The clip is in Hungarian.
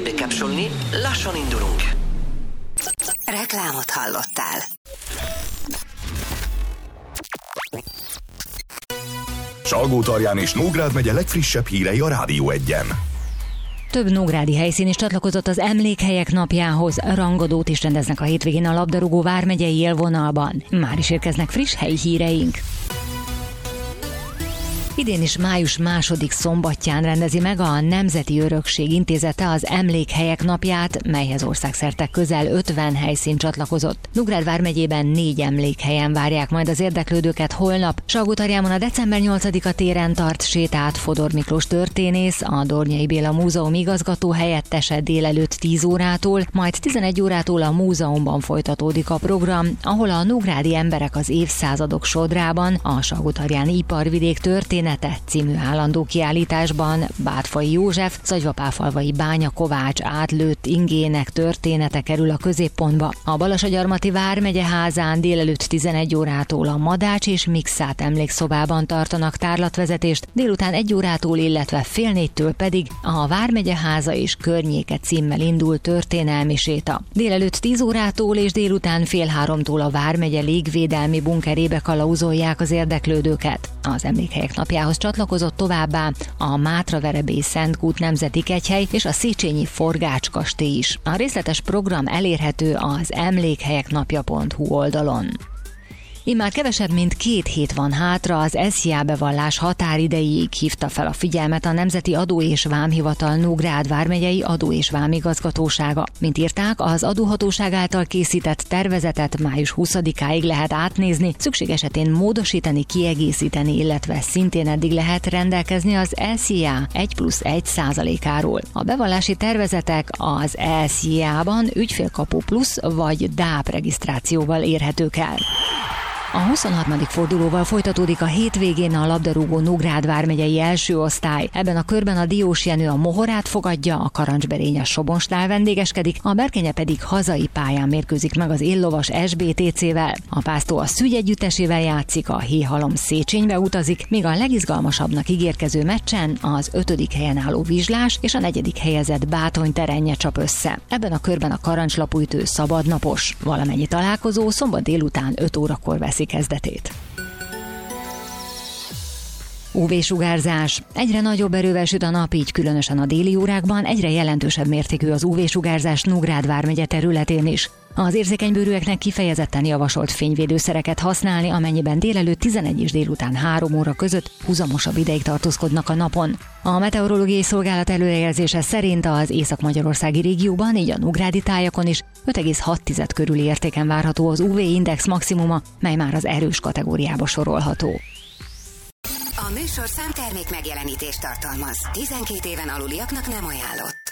bekapcsolni, lassan indulunk. Reklámot hallottál. Salgótarján és Nógrád megye legfrissebb hírei a Rádió 1-en. Több nógrádi helyszín is csatlakozott az Emlékhelyek napjához. Rangadót is rendeznek a hétvégén a labdarúgó vármegyei élvonalban. Már is érkeznek friss helyi híreink. Idén is május 2. szombatján rendezi meg a Nemzeti Örökség Intézete az Emlékhelyek napját, melyhez országszerte közel 50 helyszín csatlakozott. Nógrád vármegyében 4 emlékhelyen várják majd az érdeklődőket holnap. Salgótarjánban a december 8-a téren tart sétát Fodor Miklós történész, a Dornyai Béla Múzeum igazgató helyettese délelőtt 10 órától, majd 11 órától a múzeumban folytatódik a program, ahol a nógrádi emberek az évszázadok sodrában a Salgótarjáni Iparvidék története című állandó kiállításban Bátfai József, Zagyvapáfalvai Bánya Kovács átlőtt ingének története kerül a középpontba. A Balassagyarmati vármegye házán délelőtt 11 órától a Madács és Mixát emlékszobában tartanak tárlatvezetést, délután 1 órától, illetve fél 4-től pedig a Vármegye háza és környéke címmel indul történelmi séta. Délelőtt 10 órától és délután fél 3-tól a Vármegye légvédelmi bunkerébe kalauzolják az érdeklődőket. Az Emlékhelyek napjához csatlakozott továbbá a Mátraverebély Szentkút Nemzeti Kegyhely és a Széchenyi Forgács kastély is. A részletes program elérhető az emlékhelyeknapja.hu oldalon. Immár kevesebb, mint 2 hét van hátra az SZIA bevallás határidejéig, hívta fel a figyelmet a Nemzeti Adó és Vámhivatal Nógrád vármegyei adó- és vámigazgatósága. Mint írták, az adóhatóság által készített tervezetet május 20-áig lehet átnézni, szükség esetén módosítani, kiegészíteni, illetve szintén eddig lehet rendelkezni az SZIA 1+1%-áról. A bevallási tervezetek az SZIA-ban ügyfélkapu plusz vagy DÁP regisztrációval érhetők el. A 23. fordulóval folytatódik a hétvégén a labdarúgó Nógrád vármegyei első osztály. Ebben a körben a Diós Jenő a Mohorát fogadja, a Karancsberény a Sobonsnál vendégeskedik, a Berkenye pedig hazai pályán mérkőzik meg az Éllovas SBTC-vel. A Pásztó a Szügy együttesével játszik, a Héhalom Széchenybe utazik, míg a legizgalmasabbnak ígérkező meccsen az 5. helyen álló Vizslás és a 4. helyezett Bátony Terenje csap össze. Ebben a körben a karancslapújtő szabadnapos. Valamennyi találkozó szombat délután 5 órakor veszi kezdetét. UV-sugárzás. Egyre nagyobb erővel süt a nap, így különösen a déli órákban egyre jelentősebb mértékű az UV-sugárzás Nógrád vármegye területén is. Az érzékenybőrűeknek kifejezetten javasolt fényvédőszereket használni, amennyiben délelőtt 11 és délután 3 óra között huzamosabb ideig tartózkodnak a napon. A meteorológiai szolgálat előrejelzése szerint az észak-magyarországi régióban, így a nógrádi tájakon is 5,6 körüli értéken várható az UV-index maximuma, mely már az erős kategóriába sorolható. A műsor számtermék megjelenítést tartalmaz. 12 éven aluliaknak nem ajánlott.